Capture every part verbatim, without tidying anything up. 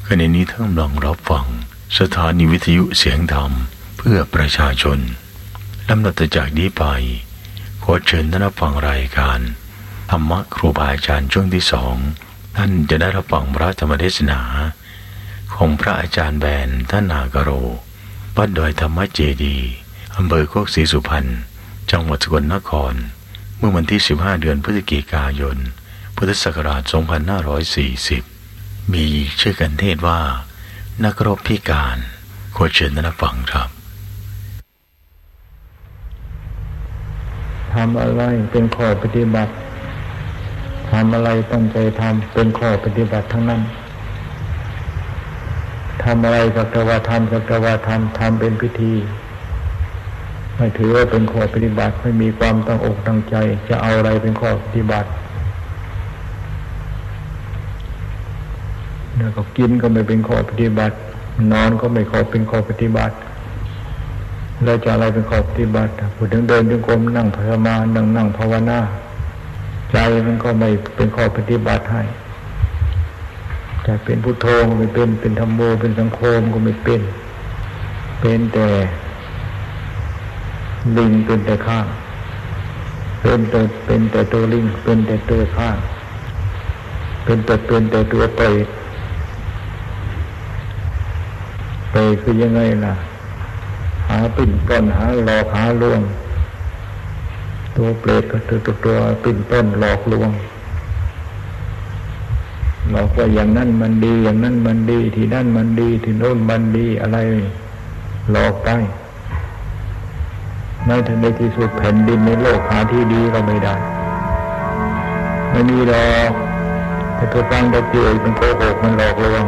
ขณะนี้ท่านกำลังรับฟังสถานีวิทยุเสียงธรรมเพื่อประชาชนลำดับจากนี้ไปขอเชิญท่านรับฟังรายการธรรมะครูบาอาจารย์ช่วงที่สองท่านจะได้รับฟังพระธรรมเทศนาของพระอาจารย์แบนท่านนากโรวัดดอยธรรมเจดีย์อำเภอโคกศรีสุพรรณจังหวัดสกลนครเมื่อวันที่สิบห้าเดือนพฤศจิกายนพุทธศักราชสองพันห้าร้อยสี่สิบมีชื่อกันเทศว่านักรบพิการขอเชิญท่านฟังครับทำอะไรเป็นข้อปฏิบัติทำอะไรตั้งใจทำเป็นข้อปฏิบัติทั้งนั้นทำอะไรสักแต่ว่าทำสักแต่ว่าทำทำเป็นพิธีไม่ถือว่าเป็นข้อปฏิบัติไม่มีความตั้งอกตั้งใจจะเอาอะไรเป็นข้อปฏิบัติแล้วก็กินก็ไม่เป็นข้อปฏิบัตินอนก็ไม่ขอเป็นข้อปฏิบัติแล้วจะอะไรเป็นข้อปฏิบัติพูดถึงเดินจงกรมนั่งภาวนานั่งนั่งภาวนาใจมันก็ไม่เป็นข้อปฏิบัติให้จะเป็นพุทโธก็ไม่เป็นเป็นธัมโมเป็นสังโฆก็ไม่เป็นเป็นแต่ลิงเป็นแต่ข้างเป็นแต่เป็นแต่ตัวลิงเป็นแต่ตัวข้างเป็นแต่เป็นแต่ตัวเปรตเปรตคือยังไงล่ะหาปิ่นป้นหาหลอกหาลวงตัวเปรตก็ตัวตัวปิ่นป้นหลอกลวงหลอกว่าอย่างนั้นมันดีอย่างนั้นมันดีที่นั่นมันดีที่โน้นมันดีอะไรหลอกไปในทันใดที่สุดแผ่นดินในโลกหาที่ดีก็ไม่ได้ไม่มีหรอกแต่ตัวฟังตัวเปลี่ยนเป็นโกหกมันหลอกลวง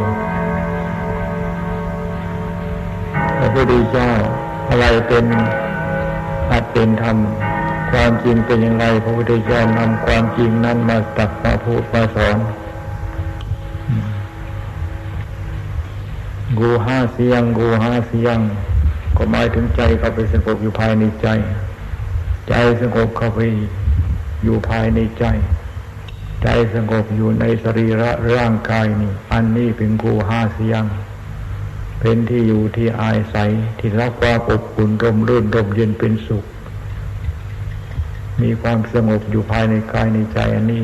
พระพุทธเจ้าอะไรเป็นอัตเป็นธรรมความจริงเป็นอย่างไรพระพุทธเจ้านำความจริงนั้นมาตรัสมาพูดมาสอนกูห้าเสียงกูห้าเสียงก็หมายถึงใจเข้าไปสงบอยู่ภายในใจใจสงบเข้าไปอยู่ภายในใจใจสงบอยู่ในสรีระร่างกายนี่อันนี้เป็นกูห้าเสียงเป็นที่อยู่ที่อาศัยที่รับความอบอุ่นร่มรื่นร่มเย็นเป็นสุขมีความสงบอยู่ภายในกายในใจอันนี้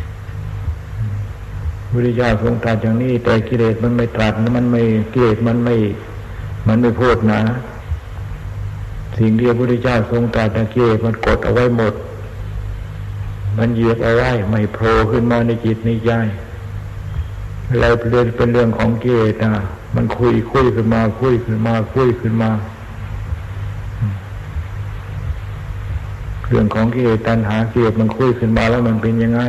พุทธเจ้าทรงตรัสอย่างนี้แต่กิเลสมันไม่ตรัสมันไม่กิเลสมันไม่มันไม่พูดนะสิ่งที่พระพุทธเจ้าทรงตรัสแต่กิเลสมันกดเอาไว้หมดมันเหยียบเอาไว้ไม่โผล่ขึ้นมาในจิตในใจอะไรเป็นเรื่องเป็นเรื่องของกิเลสนะมันคุยคุยขึ้นมาคุยขึ้นมาคุยขึ้นมาเรื่องของกิเลสตัณหากิเลสมันคุยขึ้นมาแล้วมันเป็นยังไง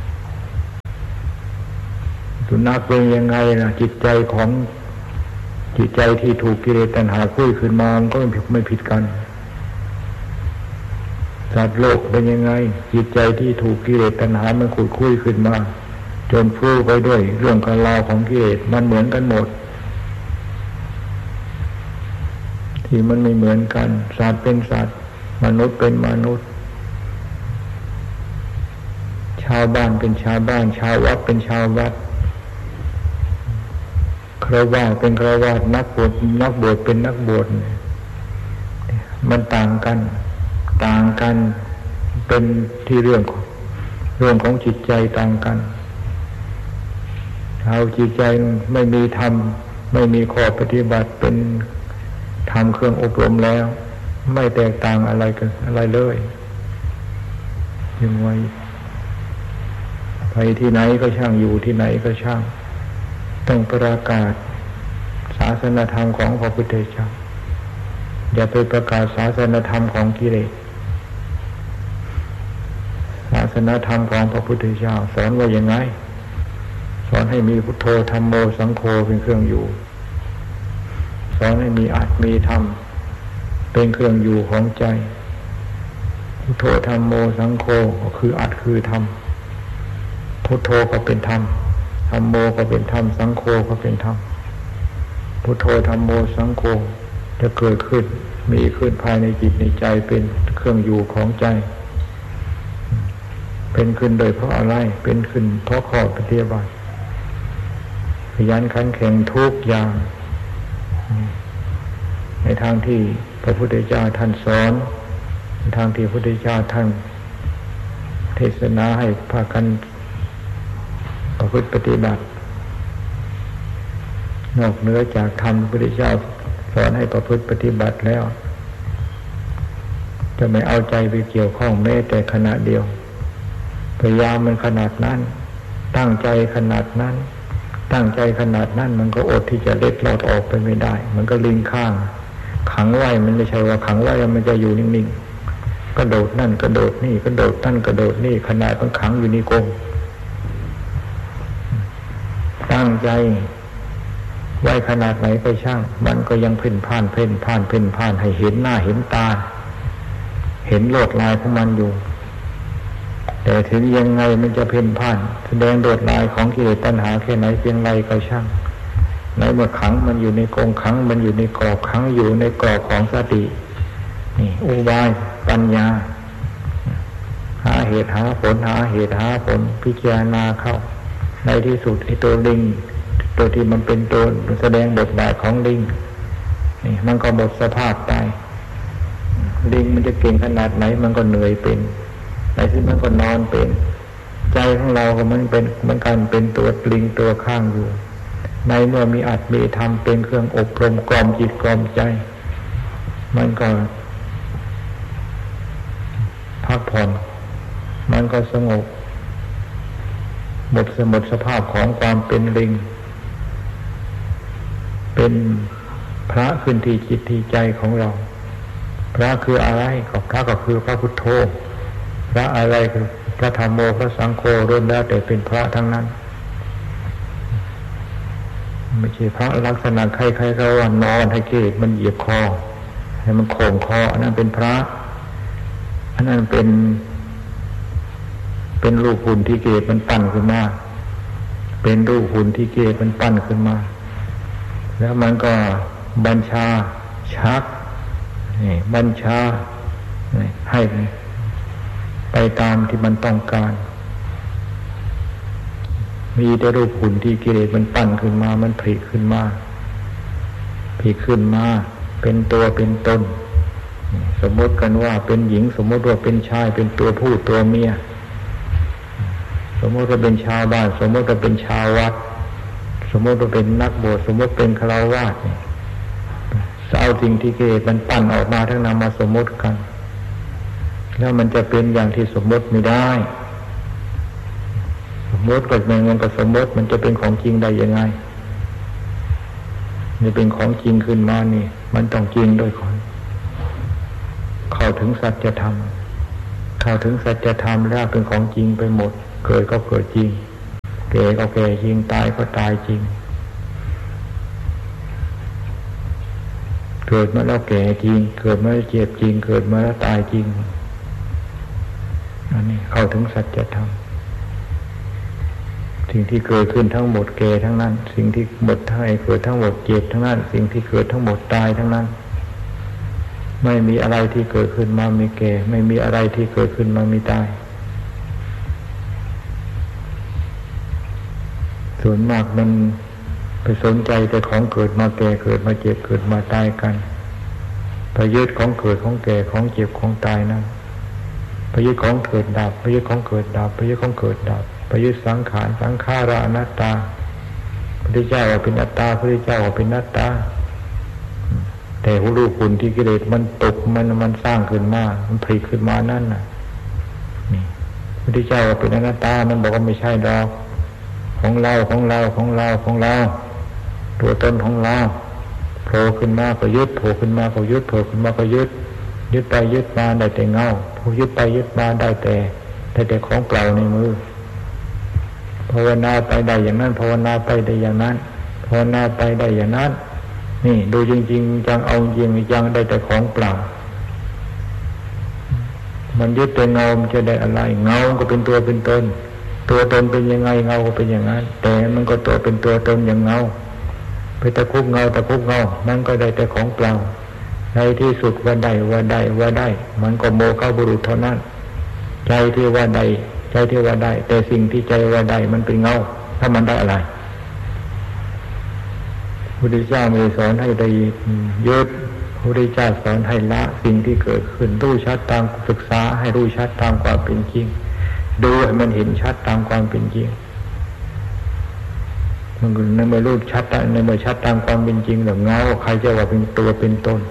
สุนัขเป็นยังไงนะจิตใจของจิตใจที่ถูกกิเลสตัณหาคุยขึ้นมามันก็ไม่ผิดกันสัตว์โลกเป็นยังไงจิตใจที่ถูกกิเลสตัณหามันขุดคุยขึ้นมาจนฟุ้งไปด้วยเรื่องการราวของกิเลสมันเหมือนกันหมดที่มันไม่เหมือนกันสัตว์เป็นสัตว์มนุษย์เป็นมนุษย์ชาวบ้านเป็นชาวบ้านชาววัดเป็นชาววัดฆราวาสเป็นฆราวาสนักบวชนักบวชเป็นนักบวชมันต่างกันต่างกันเป็นที่เรื่องของเรื่องของจิตใจต่างกันเอาจิตใจไม่มีธรรมไม่มีข้อปฏิบัติเป็นธรรมเครื่องอบรมแล้วไม่แตกต่างอะไรกันอะไรเลยยังไงไปที่ไหนก็ช่างอยู่ที่ไหนก็ช่างต้องประกาศศาสนธรรมของพระพุทธเจ้าอย่าไปประกาศศาสนธรรมของกิเลสศาสนธรรมของพระพุทธเจ้าสอนว่าอย่างไงสอนให้มีพุทโธธัมโมสังโฆเป็นเครื่องอยู่สอนให้มีอัตมีธรรมเป็นเครื่องอยู่ของใจพุทโธธัมโมสังโฆก็คืออัตคือธรรมพุทโธก็เป็นธรรมธัมโมก็เป็นธรรมสังโฆก็เป็นธรรมพุทโธธัมโมสังโฆจะเกิดขึ้นมีขึ้นภายในจิตในใจเป็นเครื่องอยู่ของใจเป็นขึ้นโดยเพราะอะไรเป็นขึ้นเพราะข้อปฏิบัติขยันขันแข็งทุกอย่างในทางที่พระพุทธเจ้าท่านสอนในทางที่พระพุทธเจ้าท่านเทศนาให้พากันประพฤติปฏิบัตินอกเหนือจากธรรมพระพุทธเจ้าสอนให้ประพฤติปฏิบัติแล้วจะไม่เอาใจไปเกี่ยวข้องแม้แต่ขณะเดียวพยายามมันขนาดนั้นตั้งใจขนาดนั้นตั้งใจขนาดนั้นมันก็อดที่จะเล็ดลอดออกไปไม่ได้มันก็ลิงข้างขังไว้มันไม่ใช่ว่าขังไว้แล้วมันจะอยู่นิ่งๆกระโดดนั่นกระโดดนี่กระโดดนั่นกระโดดนี่ขนาดมันขังอยู่ในกรงตั้งใจไว้ขนาดไหนก็ช่างมันก็ยังเพ่นพ่านเพ่นพ่านเพ่นพ่านให้เห็นหน้าเห็นตาเห็นลวดลายของมันอยู่แต่ถึงยังไงมันจะเพ่นพ่านแสดงลวดลายของกิเลสตัณหาแค่ไหนเพียงไรก็ช่างในเมื่อขังมันอยู่ในกรงขังมันอยู่ในกรอบขังอยู่ในกรอบของสตินี่อุบายปัญญาหาเหตุหาผลหาเหตุหาผลพิจารณาเข้าในที่สุดไอ้ตัวลิงตัวที่มันเป็นตัวแสดงบทบาทของลิงนี่มันก็หมดสภาพไปลิงมันจะเก่งขนาดไหนมันก็เหนื่อยเป็นในที่มันก็นอนเป็นใจของเราก็มันเป็นเหมือนกันเป็นตัวลิงตัวข้างอยู่ในเมื่อมีอัตมีธรรมเป็นเครื่องอบรมกล่อมจิตกล่อมใจมันก็พักผ่อนมันก็สงบหมดสมดสภาพของความเป็นลิงเป็นพระขึ้นที่จิตที่ใจของเราพระคืออะไรก็พระก็คือพระพุทโธพระอะไรคือพระธรรมโมพระสังโฆล้วนแล้วแต่เป็นพระทั้งนั้นไม่ใช่พระลักษณะใครๆก็ว่านอนให้กิเลสมันเหยียบคอให้มันโข่งคออันนั้นเป็นพระอันนั้นเป็นเป็นรูปหุ่นที่กิเลสมันปั้นขึ้นมาเป็นรูปหุ่นที่กิเลสมันปั้นขึ้นมาแล้วมันก็บัญชาชักนี่บัญชาให้ไปตามที่มันต้องการมีแต่รูปหุ่นที่กิเลสมันปั้นขึ้นมามันผลิขึ้นมาผลิขึ้นมาเป็นตัวเป็นตนสมมติกันว่าเป็นหญิงสมมติว่าเป็นชายเป็นตัวผู้ตัวเมียสมมติว่าเป็นชาวบ้านสมมติว่าเป็นชาววัดสมมติว่าเป็นนักบวชสมมติเป็นฆราวาสเนี่ยเอาสิ่งที่กิเลสมันปั้นออกมาทั้งนั้นมาสมมติกันแล้วมันจะเป็นอย่างที่สมมติไม่ได้สมมติก็มันมันก็สมมติมันจะเป็นของจริงได้ยังไงนี่เป็นของจริงขึ้นมานี่มันต้องจริงด้วยก่อนเข้าถึงสัจธรรมเข้าถึงสัจธรรมแล้วเป็นของจริงไปหมดเกิดก็เกิดจริงแก่ก็แก่จริงตายก็ตายจริงเกิดมาแล้วแก่จริงเกิดมาแล้วเจ็บจริงเกิดมาแล้วตายจริงอันนี้เข้าถึงสัจธรรมสิ่งที่เกิดขึ้นทั้งหมดแก่ทั้งนั้นสิ่งที่หมดให้เกิดทั้งหมดเจ็บทั้งนั้นสิ่งที่เกิดทั้งหมดตายทั้งนั้นไม่มีอะไรที่เกิดขึ้นมามีแก่ไม่มีอะไรที่เกิดขึ้นมามีตายส่วนมากมันไปสนใจแต่ของเกิดมาแก่เกิดมาเจ็บเกิดมาตายกันไปยึดของเกิดของแก่ของเจ็บของตายนั้นไปยึดของเกิดดับไปยึดของเกิดดับไปยึดของเกิดดับไปยึดสังขารสังขาราอนัตตาพระพุทธเจ้าว่าเป็นอัตตาพระพุทธเจ้าว่าเป็นอนัตตาแต่หูรูปหุ่นที่กิเลสมันตกมันมันสร้างขึ้นมามันผลิตขึ้นมานั่นน่ะนี่พระพุทธเจ้าว่าเป็นอนัตตามันบอกว่าไม่ใช่ดอกของเราของเราของเราของเราตัวตนของเราโผล่ขึ้นมาก็ยึดโผล่ขึ้นมาก็ยึดโผล่ขึ้นมาก็ยึดยึดไปยึดมาได้แต่เงาผู้ยึดไปยึดมาได้แต่ได้แต่ของเปล่าในมือภาวนาไปได้อย่างนั้นภาวนาไปได้อย่างนั้นภาวนาไปได้อย่างนั้นนี่ดูจริงๆจังเอาจริงจังได้แต่ของเปล่ามันยึดแต่เงามันจะได้อะไรเงาก็เป็นตัวเป็นตนตัวตนเป็นยังไงเงาก็เป็นอย่างนั้นแต่มันก็ตัวเป็นตัวตนอย่างเงาไปตะคุบเงาตะคุบเงามันก็ได้แต่ของเปล่าในที่สุดว่าได้ว่าได้ว่าได้มันก็โมฆะบุรุษเท่านั้นใจที่ว่าได้ใจที่ว่าได้แต่สิ่งที่ใจว่าได้มันเป็นเงาถ้ามันได้อะไรพุทธเจ้าไม่ได้สอนให้ได้ยึดพระพุทธเจ้าสอนให้ละสิ่งที่เกิดขึ้นรู้ชัดตามศึกษาให้รู้ชัดตามความเป็นจริงดูให้มันเห็นชัดตามความเป็นจริงมันในเมื่อรู้ชัดในเมื่อชัดตามความเป็นจริงแบบเงาใครจะว่าเป็นตัวเป็นตน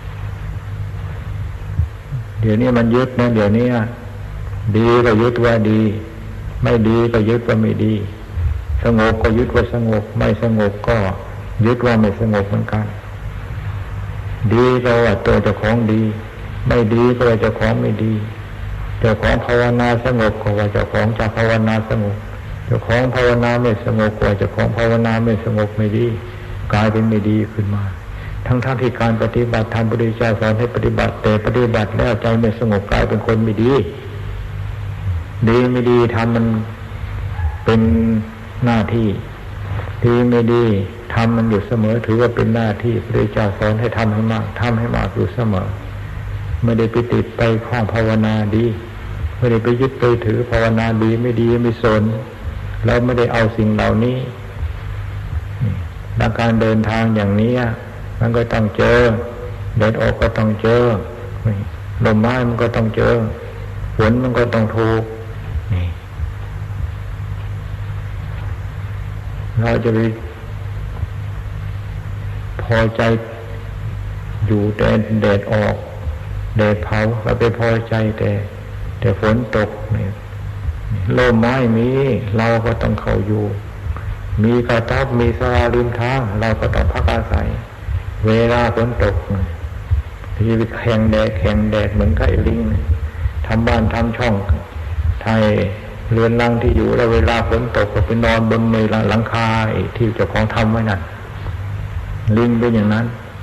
เดี๋ยวนี้มันยึดนะเดี๋ยวนี้ดีก็ยึดว่าดีไม่ดีก็ยึดว่าไม่ดีสงบก็ยึดว่าสงบไม่สงบก็ยึดว่าไม่สงบเหมือนกันดีก็ว่าตัวเจ้าของดีไม่ดีก็ว่าเจ้าของไม่ดีเจ้าของภาวนาสงบก็ว่าเจ้าของจะภาวนาสงบเจ้าของภาวนาไม่สงบก็ว่าเจ้าของภาวนาไม่สงบไม่ดีกลายเป็นไม่ดีขึ้นมาทั้งๆ ท, ที่การปฏิบัติธรรมพระพุทธเจ้าสอนให้ปฏิบัติแต่ปฏิบัติแล้วใจไม่สงบกลายเป็นคนไม่ดีดีไม่ดีทำมันเป็นหน้าที่ดีไม่ดีทำมันอยู่เสมอถือว่าเป็นหน้าที่พระพุทธเจ้าสอนให้ทำให้มากทำให้มากอยู่เสมอไม่ได้ไปติดไปคล้องภาวนาดีไม่ได้ไปยึดไปถือภาวนาดีไม่ดีไม่สนแล้วไม่ได้เอาสิ่งเหล่านี้ดังการเดินทางอย่างนี้มันก็ต้องเจอแดดออกก็ต้องเจอลมไม้มันก็ต้องเจอฝนมันก็ต้องถูกนี่เราจะไปพอใจอยู่แต่แดดออกแดดเผาเราไปพอใจแต่แต่ฝนตกนี่ลมไม้มีเราก็ต้องเข้าอยู่มีกระต๊อบมีศาลาริมทางเราก็ต้องพักอาศัยเวลาฝนตกที่ไปแข่งแดดแข่งแดดเหมือนไก่ลิงทำบ้านทำช่องไทยเรือนรังที่อยู่แล้วเวลาฝนตกก็ไปนอนบนในหลังคาที่เจ้าของทำไว้นั่นลิงเป็นอย่างนั้น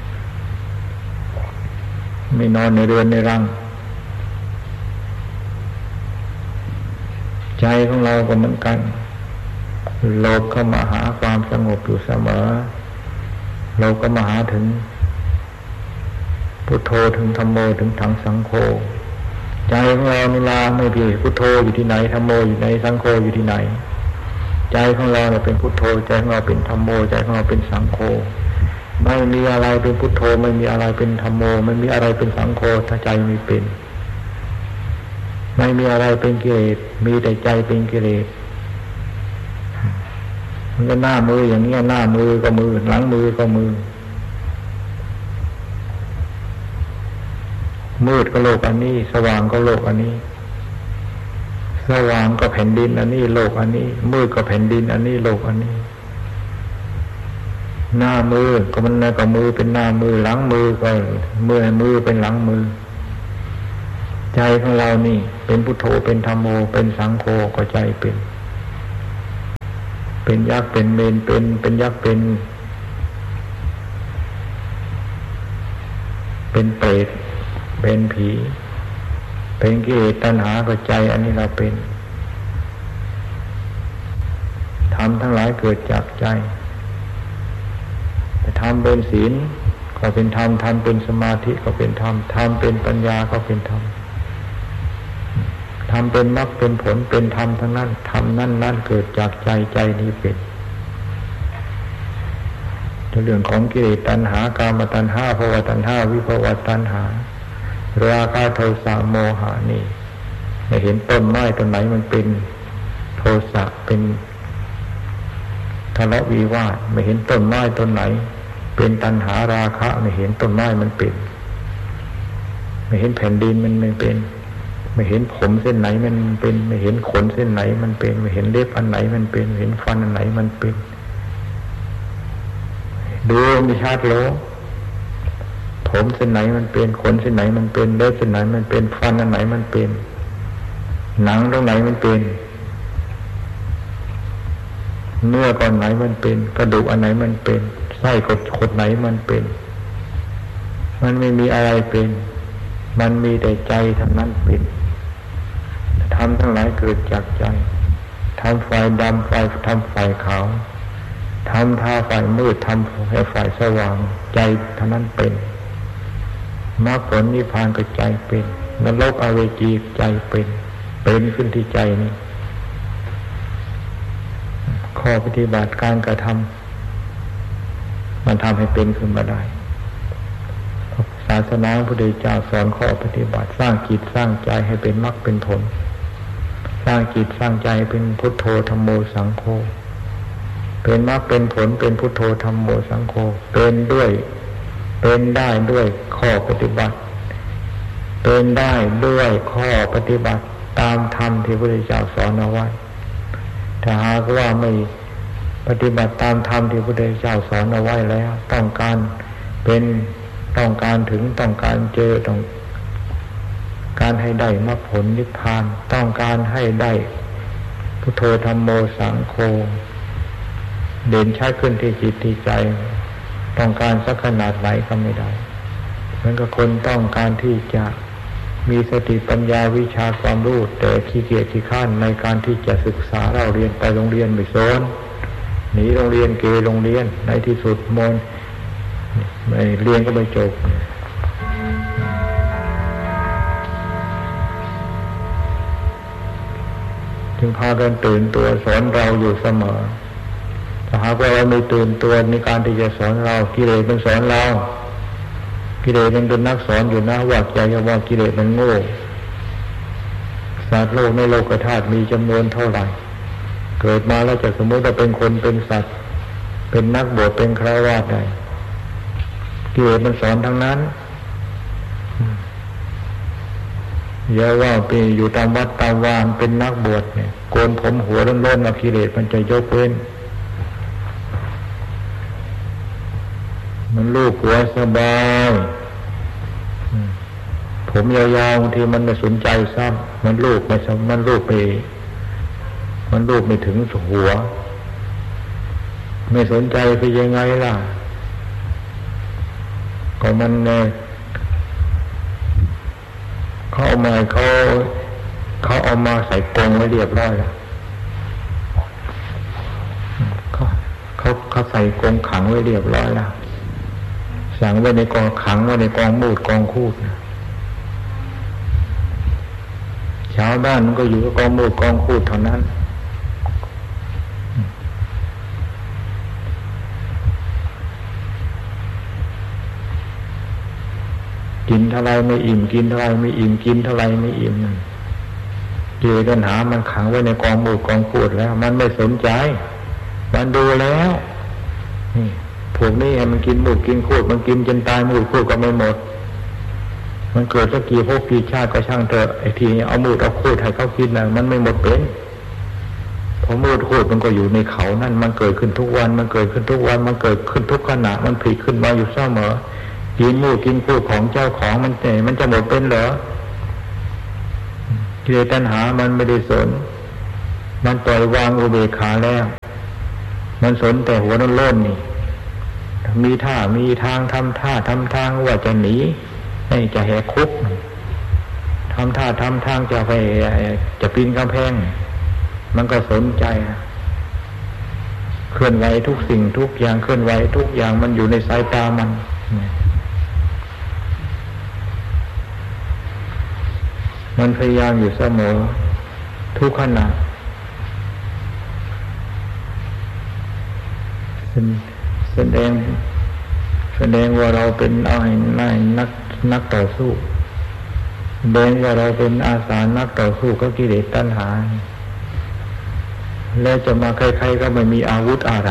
ไม่นอนในเรือนในรังใจของเราก็เหมือนกันโลภเข้ามาหาความสงบอยู่เสมอเราก็มาหาถึงพุทโธถึงธัมโมถึงถังสังโฆใจของเราเวลาไม่เพียงพุทโธอยู่ที่ไหนธัมโมอยู่ไหนสังโฆอยู่ที่ไหนใจของเราเนี่ยเป็นพุทโธใจของเราเป็นธัมโมใจของเราเป็นสังโฆไม่มีอะไรเป็นพุทโธไม่มีอะไรเป็นธัมโมไม่มีอะไรเป็นสังโฆถ้าใจไม่เป็นไม่มีอะไรเป็นกิเลสมีแต่ใจเป็นกิเลสมันก็หน้ามืออย่างนี้หน้ามือก็มือหลังมือก็มือมืดก็โลกอันนี้สว่างก็โลกอันนี้สว่างก็แผ่นดินอันนี้โลกอันนี้มืดก็แผ่นดินอันนี้โลกอันนี้หน้ามือก็มันก็มือเป็นหน้ามือหลังมือก็มือมือเป็นหลังมือใจของเรานี่เป็นพุทโธเป็นธัมโมเป็นสังโฆก็ใจเป็นเป็นยักษ์เป็นเมนเป็นเป็นยักษ์เป็นเป็นเปรตเป็นผีเป็นกิเลสตัณหาก็ใจอันนี้เราเป็นธรรมทั้งหลายเกิดจากใจแต่ธรรมเป็นศีลก็เป็นธรรมธรรมเป็นสมาธิก็เป็นธรรมธรรมเป็นปัญญาก็เป็นธรรมธรรมเป็นมรรคเป็นผลเป็นธรรมทั้งนั้นธรรมนั่นนั่นเกิดจากใจใจนี้เป็นเรื่องของกิเลสตัณหากามตัณหาภวตัณหาวิภวตัณหาราคะโทสะโมหะนี่ไม่เห็นต้นไม้ต้นไหนมันเป็นโทสะเป็นทะเลาะวิวาทไม่เห็นต้นไม้ต้นไหนเป็นตัณหาราคะไม่เห็นต้นไม้มันเป็นไม่เห็นแผ่นดินมันไม่เป็นไม่เห็นผมเส้นไหนมันเป็นไม่เห็นขนเส้นไหนมันเป็นไม่เห็นเล็บอันไหนมันเป็นไม่เห็นฟันอันไหนมันเป็นดูไม่ชัดหรอกผมเส้นไหนมันเป็นขนเส้นไหนมันเป็นเล็บเส้นไหนมันเป็นฟันอันไหนมันเป็นหนังตรงไหนมันเป็นเนื้อก้อนไหนมันเป็นกระดูกอันไหนมันเป็นไส้ขดขดไหนมันเป็นมันไม่มีอะไรเป็นมันมีแต่ใจทั้งนั้นเป็นธรรมทั้งหลายเกิดจากใจทำไฟดำไฟทำไฟขาวทำท่าไฟมืดทำให้ไฟสว่างใจเท่านั้นเป็นมรรคผลนิพพานก็ใจเป็นนรกอเวจีใจเป็นเป็นขึ้นที่ใจนี้ข้อปฏิบัติการกระทมันทำให้เป็นขึ้นมาได้ศาสนาพระพุทธเจ้าสอนข้อปฏิบัติสร้างจิตสร้างใจให้เป็นมรรคเป็นผลสร้างจิตสร้างใจเป็นพุทโธธัมโมสังโฆเป็นมรรคเป็นผลเป็นพุทโธธัมโมสังโฆเป็นด้วยเป็นได้ด้วยข้อปฏิบัติเป็นได้ด้วยข้อปฏิบัติตามธรรมที่พระพุทธเจ้าสอนเอาไว้ถ้าหากว่าไม่ปฏิบัติตามธรรมที่พระพุทธเจ้าสอนเอาไว้แล้วต้องการเป็นต้องการถึงต้องการเจอต้องการให้ได้มรรคผลนิพพานต้องการให้ได้พุทโธธัมโมสังโฆเด่นชัดขึ้นที่จิตที่ใจต้องการสักขนาดไหนก็ไม่ได้เหมือนกับคนต้องการที่จะมีสติปัญญาวิชาความรู้แต่ขี้เกียจขี้ข้านในการที่จะศึกษาเราเรียนไปโรงเรียนไม่สนหนีโรงเรียนเกโรงเรียนในที่สุดมนไม่เรียนก็ไม่จบจึงพากันตื่นตัวสอนเราอยู่เสมอถ้าหากว่าเราไม่ตื่นตัวในการที่จะสอนเรากิเลสมันสอนเรากิเลสมันเป็นนักสอนอยู่นะว่าใจว่ากิเลสมันโง่สัตว์โลกในโลกธาตุมีจำนวนเท่าไหร่เกิดมาแล้วจะสมมติว่าเป็นคนเป็นสัตว์เป็นนักบวชเป็นฆราวาสได้กิเลสมันสอนทั้งนั้นอย่าว่าไปอยู่ตามวัดตามวานเป็นนักบวชเนี่ยโกนผมหัวล้นๆเอากิเลสมันจะยกเว้นมันลูกหัวสบายผมยาวๆบางทีมันไม่สนใจซ้ำมันลูกไม่มันลูกไปมันลูกไม่ถึงหัวไม่สนใจไปยังไงล่ะก็มันเนี่ยเขาเอามาเขาเขาเอามาใส่กรงไว้เรียบร้อยแล้วเขาเขาเขาใส่กรงขังไว้เรียบร้อยแล้วสั่งไว้ในกองขังไว้ในกองมูดกองคูดชาวบ้านมันก็อยู่กับกองมูดกองคูดเท่านั้นกินเท่าไรไม่อิ่มกินเท่าไรไม่อิ่มกินเท่าไรไม่อิ่มเจอปัญหามันขังไว้ในกองมูดกองคูดแล้วมันไม่สนใจมันดูแล้วนี่พวกนี้ให้มันกินมูดกินคูดมันกินจนตายมูดคูดก็ไม่หมดมันเกิดสักกี่ภพกี่ชาติก็ช่างเถอะไอ้ทีเอามูดเอาคูดให้เขากินน่ะมันไม่หมดเป็นพอมูดคูดมันก็อยู่ในเขานั่นมันเกิดขึ้นทุกวันมันเกิดขึ้นทุกวันมันเกิดขึ้นทุกขณะมันผลิขึ้นมาอยู่เสมอกินมูดกินคูดของเจ้าของมันแต่มันจะหมดเป็นเหรอกิเลสตัณหามันไม่ได้สนมันปล่อยวางอุเบกขาแล้วมันสนแต่หัวโล้นๆนี่มีท่ามีทางทำท่าทำทางว่าจะหนีให้จะแหกคุกทำท่าทำทางจะไปจะปีนกำแพงมันก็สนใจเคลื่อนไหวทุกสิ่งทุกอย่างเคลื่อนไหวทุกอย่างมันอยู่ในสายตามันมันพยายามอยู่เสมอทุกขณะแสดงแสดงว่าเราเป็นอ้ายนายนักนักต่อสู้แสดงว่าเราเป็นอาสานักต่อสู้กับกิเลสตัณหาแล้วจะมาใครๆก็ไม่มีอาวุธอะไร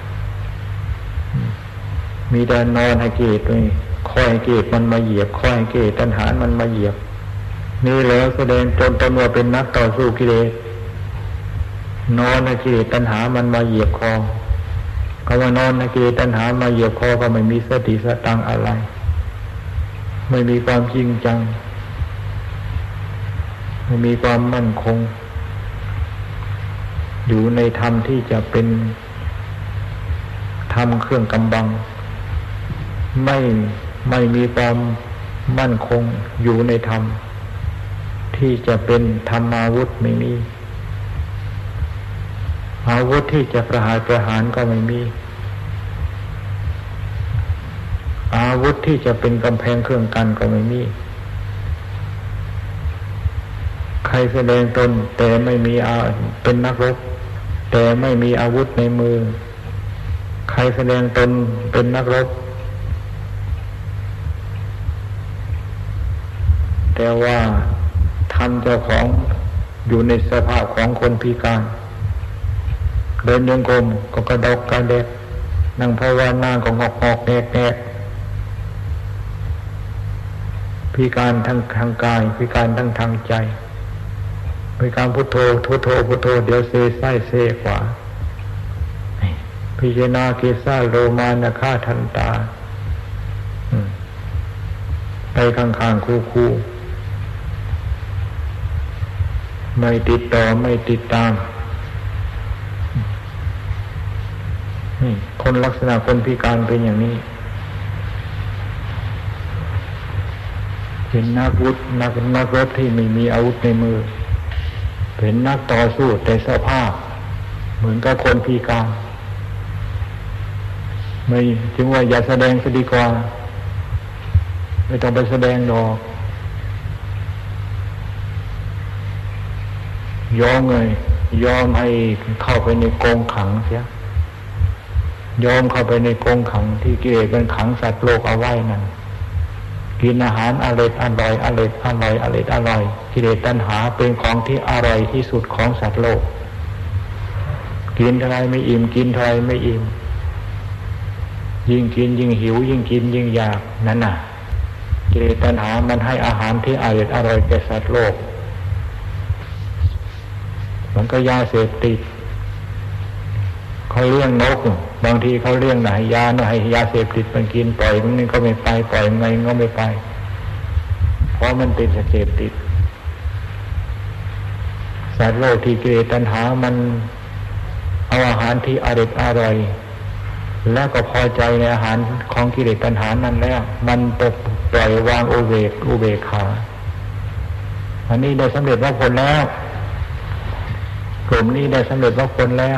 มีแต่นอนให้กิเลสด้วยคอยให้กิเลสมันมาเหยียบคอยให้กิเลสตัณหามันมาเหยียบนี่แล้วแสดงตนตนว่าเป็นนักต่อสู้กิเลสนอนให้กิเลสตัณหามันมาเหยียบคอคำว่านอนให้กิเลสตัณหามาเหยียบคอก็ไม่มีสติสตังอะไรไม่มีความจริงจังไม่มีความมั่นคงอยู่ในธรรมที่จะเป็นธรรมเครื่องกำบังไม่ไม่มีความมั่นคงอยู่ในธรรมที่จะเป็นธรรมาวุธไม่มีอาวุธที่จะประหารประหารก็ไม่มีอาวุธที่จะเป็นกำแพงเครื่องกันก็ไม่มีใครแสดงตนแต่ไม่มีอาเป็นนักรบแต่ไม่มีอาวุธในมือใครแสดงตนเป็นนักรบแต่ว่าทำเจ้าของอยู่ในสภาพของคนพิการเดินยังกรมก็กระดกกระเด็กนั่งภาวนาก็งอกงอกแงกแงกพิการทั้งทางกายพิการทั้งทางใจพิการพุทโธพุทโธพุทโธเดี๋ยวเซไส้เซขวาพิจารณาเกสาโลมานะฆาทันตาไปข้างๆคู่ๆไม่ติดต่อไม่ติดตามนี่คนลักษณะคนพิการเป็นอย่างนี้เป็นนักวุธนักนักรบที่ไม่มีอาวุธในมือเป็นนักต่อสู้แต่สภาพเหมือนกับคนพิการไม่จึงว่าอย่าแสดงซะดีกว่าไม่ต้องไปแสดงดอกยอมเลยยอมให้เข้าไปในกรงขังเสียยอมเข้าไปในกรงขังที่กิเลสมันขังสัตว์โลกเอาไว้นั่นกินอาหารอร่อยอร่อยอร่อยอร่อยอร่อยอร่อยกิเลสตัณหาเป็นของที่อร่อยที่สุดของสัตว์โลกกินเท่าไรไม่อิ่มกินเท่าไรไม่อิ่มยิ่งกินยิ่งหิวยิ่งกินยิ่งอยากนั่นน่ะกิเลสตัณหามันให้อาหารที่อร่อยอร่อยแก่สัตว์โลกมันก็ยาเสพติดเขาเลี้ยงนกบางทีเขาเลี้ยงไหนยาเนาะให้ยาเสพติดมันกินปล่อยมันก็ไม่ไปปล่อยไงก็ไม่ไปเพราะมันเป็นเสพติดสัตว์โลกที่กิเลสตัณหามันเอาอาหารที่อร่อยอร่อยแล้วก็พอใจในอาหารของกิเลสตัณหานั้นแล้วมันตกปล่อยวางอุเบกอุเบกขาอันนี้ได้สำเร็จมรรคผลแล้วกลุ่มนี้ได้สำเร็จมรรคผลแล้ว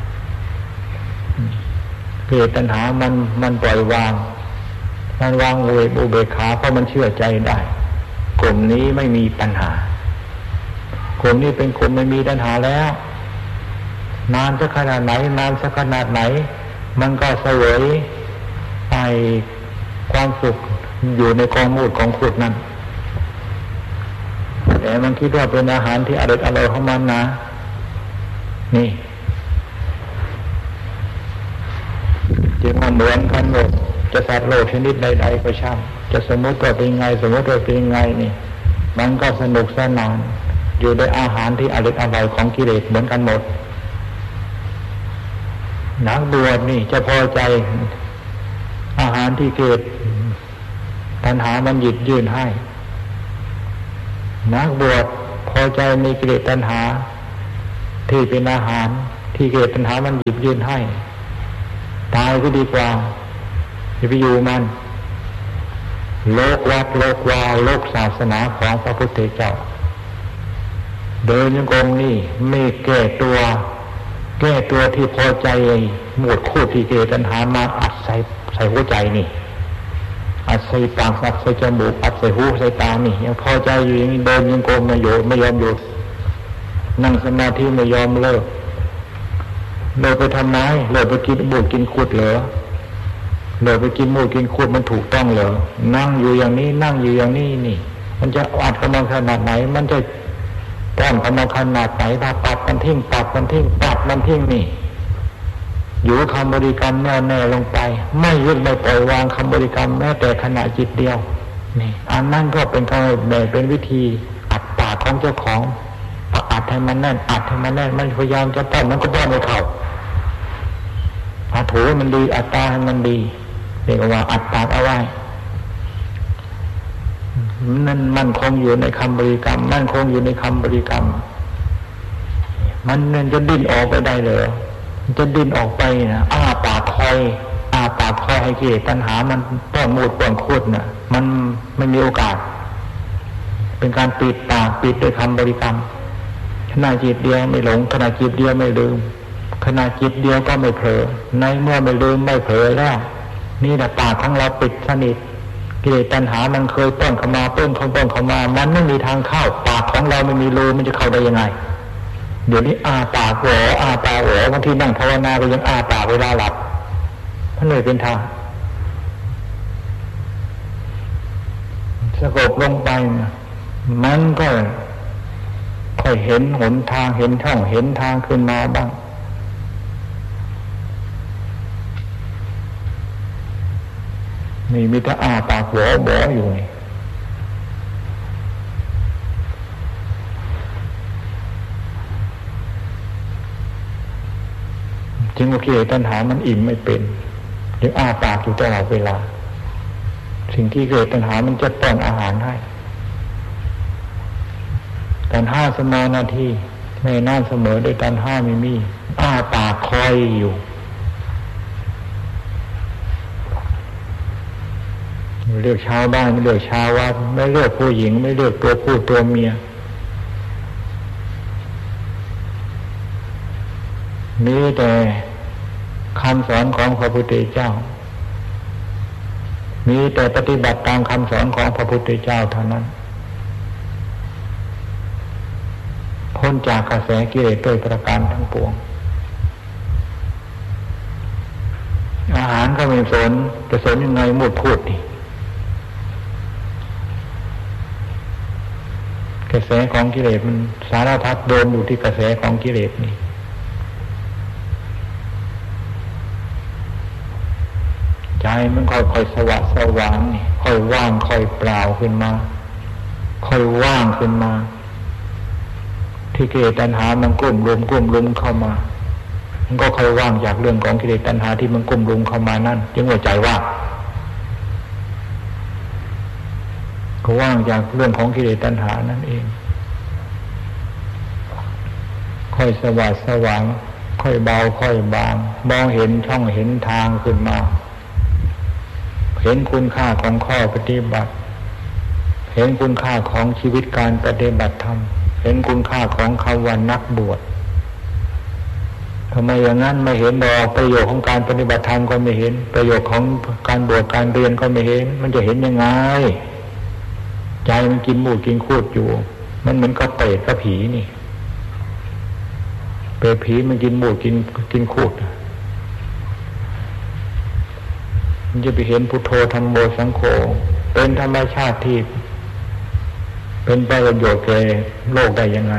กิเลสตัณหามันมันปล่อยวางมันวางอุเบกอุเบกขาเพราะมันเชื่อใจได้กลุ่มนี้ไม่มีปัญหากลุ่มนี้เป็นกลุ่มไม่มีตัณหาแล้วนานสักขนาดไหนนานสักขนาดไหนมันก็เสวยไอ้ความสุขอยู่ในกองมูดของขุดนั้นแต่มันคิดว่าเป็นอาหารที่อร่อยอร่อยของมันนะนี่จึงมาเหมือนกันหมดจะสัตว์โลกชนิดใดๆก็ช่างจะสมมติว่าเป็นไงสมมติว่าเป็นไงนี่มันก็สนุกสนานอยู่ในอาหารที่อร่อยอร่อยของกิเลสเหมือนกันหมดนักบวชนี่จะพอใจอาหารที่เกิดตัณหามันหยิบยื่นให้นักบวชพอใจในกิเลสตัณหาที่เป็นอาหารที่กิเลสตัณหามันหยิบยื่นให้ตายก็ดีกว่าอย่าไปอยู่มันโลกวัดโลกวาโลกศาสนาของพระพุทธเจ้าเดินยังกงนี่ไม่แก้ตัวแก้ตัวที่พอใจหมดคู่ที่กิเลสตัณหามาอัดใส่ใส่หัวใจนี่อัดใส่ปากอัดใส่จมูกอัดใส่หูใส่ตานี่ยังพอใจอยู่อย่างนี้เดินยังกงไม่หยุดไม่ยอมหยุดนั่งสมาธิไม่ยอมเลิกเลิกไปทำไมเลิกไปกินบูดกินขุดเหรอเลิกไปกินมูดกินขุดมันถูกต้องเหรอนั่งอยู่อย่างนี้นั่งอยู่อย่างนี้นี่มันจะอัดกำลังขนาดไหนมันจะป้อนกำลังขนาดไหนถ้าปัดมันทิ้งปัดมันทิ้งปัดมันทิ้งนี่อยู่คำบริกรรมแน่แน่ลงไปไม่ยึดไม่ปล่อยวางคำบริกรรมแม้แต่ขณะจิตเดียวนี่อันนั้นก็เป็นการแบบเป็นวิธีอัดปากของเจ้าของอัดให้มันแน่นอัดให้มันแน่นมันพยายามจะป้อนมันก็ป้อนไม่เข้าอัดถูมันดีอัดตาให้มันดีเรียกว่าอัดปากเอาไว้นั่นมันคงอยู่ในคำบริกรรมมันคงอยู่ในคำบริกรรมมันมันจะดิ้นออกไปได้เลยมันจะดิ้นออกไปนะอ้าปากคอยอ้าปากคอยให้กิเลสตัณหามันป้อนมูดป้อนขุดน่ะมันไม่มีโอกาสเป็นการปิดปากปิดด้วยคำบริกรรมขณะจิตเดียวไม่หลงขณะจิตเดียวไม่ลืมขณะจิตเดียวก็ไม่เผลอในเมื่อไม่ลืมไม่เผลอแล้วนี่แหละปากของเราปิดสนิทกิเลสตัณหามันเคยป้อนเข้ามาป้อนเข้าป้อนเข้ามามันไม่มีทางเข้าปากของเราไม่มีรูมันจะเข้าได้ยังไงเดี๋ยวนี้อาปากแหวอาปากแหวบางทีนั่งภาวนาก็ยังอาปากเวลาหลับมันเลยเป็นทางสงบลงไปมันก็ค่อยเห็นหนทางเห็นช่องเห็นทางขึ้นมาบ้างนี่มีแต่อ้าปากหัวบ่ออยู่นี่จึงว่ากิเลสตัณหามันอิ่มไม่เป็นจึงอ้าปากอยู่ตลอดเวลาสิ่งที่กิเลสตัณหามันจะป้อนอาหารให้ตัณหาสมานาทีไม่น่าเสมอด้วยตัณหาไม่มีอ้าปากคอยอยู่เลือกชาวบ้านไม่เลือกชาววัดไม่เลือกผู้หญิงไม่เลือกตัวผู้ตัวเมียมีแต่คำสอนของพระพุทธเจ้ามีแต่ปฏิบัติตามคำสอนของพระพุทธเจ้าเท่านั้นพ้นจากกระแสกิเลสด้วยประการทั้งปวงอาหารก็ไม่สนจะสนยังไงหมดพูดดิกระแสของกิเลสมันสารพัดโดนอยู่ที่กระแสของกิเลสนี่ใจมันค่อยๆสว่างสว่างนี่ค่อยว่างค่อยเปล่าขึ้นมาค่อยว่างขึ้นมาที่กิเลสตัณหามันกลุ่มรุมกลุ่มรุมเข้ามามันก็ค่อยว่างจากเรื่องของกิเลสตัณหาที่มันกลุ่มรุมเข้ามานั่นจึงว่าใจว่างก็ว่างจากเรื่องของกิเลสตัณหานั่นเองค่อยสว่างสว่างค่อยเบาค่อยบางมองเห็นช่องเห็นทางขึ้นมาเห็นคุณค่าของข้อปฏิบัติเห็นคุณค่าของชีวิตการปฏิบัติธรรมเห็นคุณค่าของคำว่านักบวชทำไมอย่างนั้นไม่เห็นดอกประโยชน์ของการปฏิบัติธรรมก็ไม่เห็นประโยชน์ของการบวชการเรียนก็ไม่เห็นมันจะเห็นยังไงใจมันกินหมูกินคูดอยู่มันเหมือนกับเปรตกับผีนี่เปรตผีมันกินหมูกินกินคูดมันจะไปเห็นพุทโธธัมโมสังโฆเป็นธรรมชาติที่เป็นประโยชน์แก่โลกได้ยังไง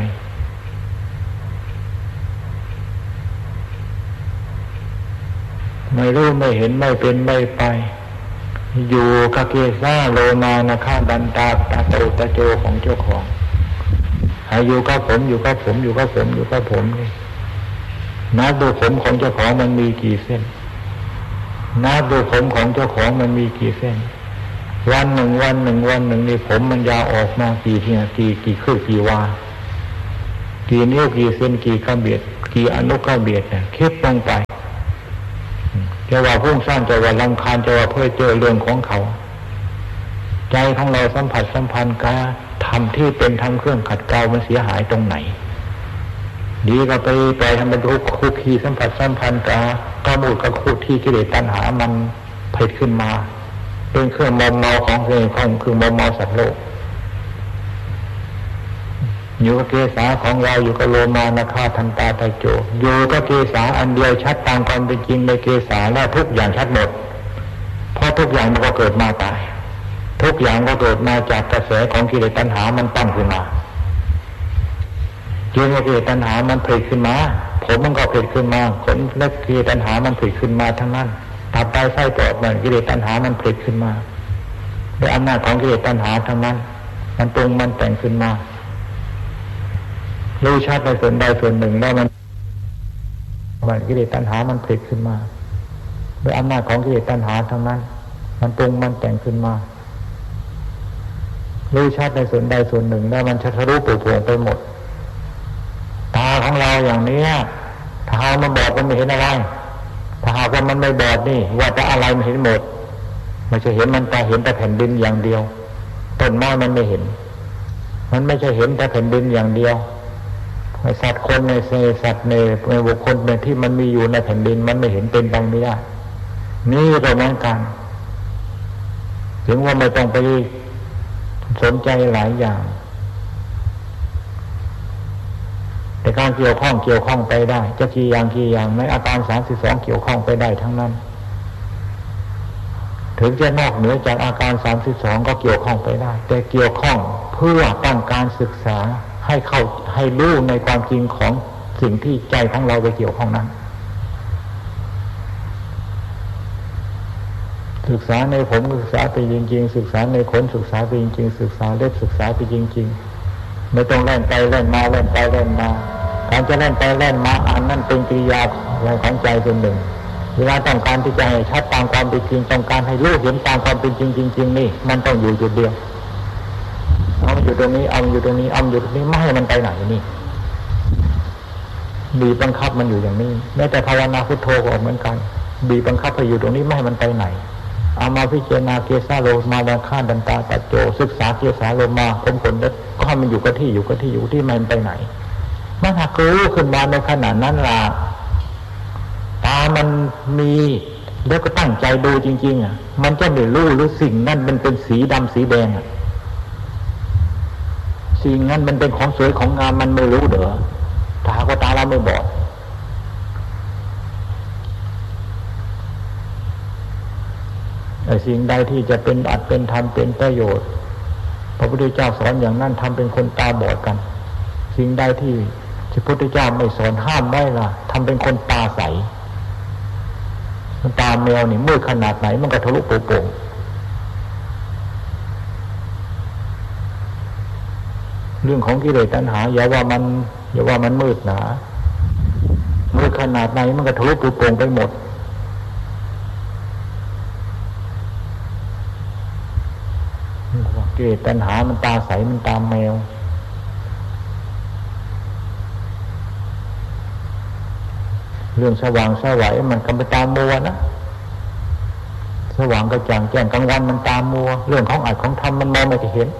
ไม่รู้ไม่เห็นไม่เป็นไม่ไปอยู่กับเกสาโลมานะข้าดันตาตาโตตาโจของเจ้าของหาอยู่กับผมอยู่กับผมอยู่กับผมอยู่กับผมนี่นับดูผมของเจ้าของมันมีกี่เส้นนับดูผมของเจ้าของมันมีกี่เส้นวันหนึ่งวันหนึ่งวันหนึ่งนี่ผมมันยาวออกมากี่ทีกี่กี่คืบกี่วากี่นิ้วกี่เส้นกี่ข้าเบียดกี่อนุข้าเบียดเนี่ยคิดลงไปจะว่าพุ่งสร้างจะว่ารำคาญจะว่าเพื่อเจอเรื่องของเขาใจของเราสัมผัสสัมพันธ์กับธรรมที่เป็นธรรมเครื่องขัดเกลามันเสียหายตรงไหนดีก็ไปไปทำเป็นทุกข์คุกคีสัมผัสสัมพันธ์กับก้ามูดกับคุกที่กิเลสตัณหามันผลิตขึ้นมาเป็นเครื่องมอมเมาของเพลงของคือมอมเมาสัตว์โลกอยู่กับเกสาของเราอยู่กับโลมานะข้าทันตาตาโจอยู่กับเกสาอันเดียวชัดตามความเป็นจริงในเกสาและทุกอย่างชัดหมดเพราะทุกอย่างมันก็เกิดมาตายทุกอย่างก็เกิดมาจากกระแสของกิเลสตัณหามันตั้งขึ้นมาจึงว่ากิเลสตัณหามันผลิตขึ้นมาผมมันก็ผลิตขึ้นมาขนและกิเลสตัณหามันผลิตขึ้นมาทั้งนั้นตับไตไส้ปอดมันกิเลสตัณหามันผลิตขึ้นมาด้วยอำนาจของกิเลสตัณหาทั้งนั้นมันปรุงมันแต่งขึ้นมารู้ชัดในส่วนใดส่วนหนึ่งแล้วมันมันกิเลสตัณหามันผลิตขึ้นมาด้วยอำนาจของกิเลสตัณหาทั้งนั้นมันปรุงมันแต่งขึ้นมารู้ชัดในส่วนใดส่วนหนึ่งแล้วมันจะทะลุปุโปร่งไปหมดตาของเราอย่างนี้ถ้าหากมันบอดมันไม่เห็นอะไรถ้าหากว่ามันไม่บอดนี่ว่าจะอะไรมันเห็นหมดไม่ใช่เห็นมันแต่เห็นแต่แผ่นดินอย่างเดียวต้นไม้มันไม่เห็นมันไม่ใช่เห็นแต่แผ่นดินอย่างเดียวสัตว์คนในเซสัตว์ในในบุคคลในที่มันมีอยู่ในแผ่นดินมันไม่เห็นเป็นไปไม่ได้นี่ก็เหมือนกันถึงว่าไม่ต้องไปสนใจหลายอย่างแต่การเกี่ยวข้องเกี่ยวข้องไปได้จะกี่อย่างกี่อย่างในอาการสามสิบสองเกี่ยวข้องไปได้ทั้งนั้นถึงจะนอกเหนือจากอาการสามสิบสองก็เกี่ยวข้องไปได้แต่เกี่ยวข้องเพื่อต้องการศึกษาให้เข้าให้รู้ในความจริงของสิ่งที่ใจของเราไปเกี่ยวข้องนั้นศึกษาในผมศึกษาไปจริงๆศึกษาในขนศึกษาไปจริงๆศึกษาเล็บศึกษาไปจริงๆไม่ต้องแล่นไปแล่นมาแล่นไปแล่นมาการจะแล่นไปแล่นมาอันนั้นเป็นกิริยาของใจเป็นหนึ่งเวลาต้องการที่จะให้ชัดตามความเป็นจริงต้องการให้รู้เห็นตามความเป็นจริงจริงๆนี่มันต้องอยู่จุดเดียวเอาอยู่ตรงนี้เอาอยู่ตรงนี้เอาอยู่ตรงนี้ไม่ให้มันไปไหนนี่บีบบังคับมันอยู่อย่างนี้แม้แต่ภาวนาพุทโธก็เหมือนกันบีบบังคับให้อยู่ตรงนี้ไม่ให้มันไปไหนเอามาพิจารณาเกสาโลมาดาฆาดันตาตัดโจศึกษาเกสาโลมาผมผลแล้วก็ให้มันอยู่กับที่อยู่กับที่อยู่ที่มันไปไหนมันหากรู้ขึ้นมาในขณะนั้นล่ะตามันมีแล้วก็ตั้งใจดูจริงๆอ่ะมันจะไม่รู้หรือสิ่งนั้นมันเป็นสีดำสีแดงอ่ะสิ่งนั้นมันเป็นของสวยของงามมันไม่รู้เด้อตาก็ตาเราไม่บอดไอ้สิ่งใดที่จะเป็นอัตเป็นธรรมเป็นประโยชน์พระพุทธเจ้าสอนอย่างนั้นทำเป็นคนตาบอดกันสิ่งใดที่พระพุทธเจ้าไม่สอนห้ามไว้ล่ะทำเป็นคนตาใสมันตาแมวนี่มืดขนาดไหนมันก็ทะลุโป่งเรื่องของกิเลสตัณหาอย่าว่ามันอย่าว่ามันมืดหนามืดขนาดไหนมันก็ทะลุโป่งไปหมดกิเลสตัณหามันตาใสมันตาแมวเรื่องสว่างสวัยมันก็ไปตามมัวนะสว่างกระจ่างแจ้งกลางวันมันตามมัวเรื่องของอัดของธรรมมันมองไม่เห็น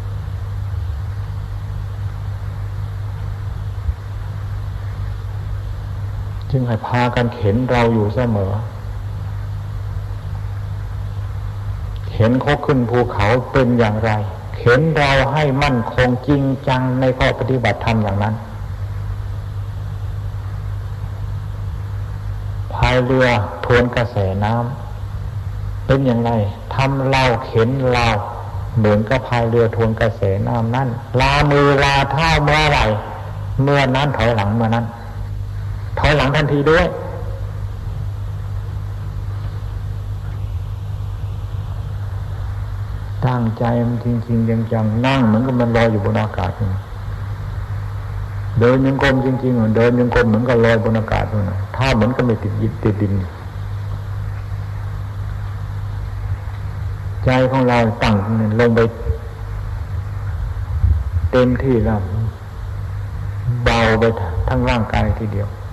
จึงให้พากันเข็นเราอยู่เสมอเข็นเขาขึ้นภูเขาเป็นอย่างไรเข็นเราให้มั่นคงจริงจังในข้อปฏิบัติธรรมอย่างนั้นพายเรือทวนกระแสน้ำเป็นอย่างไรทำเราเข็นเราเหมือนกับพายเรือทวนกระแสน้ำนั่นลามือลาเท้าเมื่อไรเมื่อนั้นถอยหลังเมื่อนั้นถอยหลังทันทีด้วยตั้งใจมันจริงๆจังๆนั่งเหมือนกับมันลอยอยู่บนอากาศเดินยังกลมจริงๆเดินยังกลมเหมือนกับลอยบนอากาศนะถ้าเหมือนกับไม่ติดยิดติดดินใจของเราตั้งลงไปเต็มที่แล้วเบาไปทั้งร่างกายทีเดียว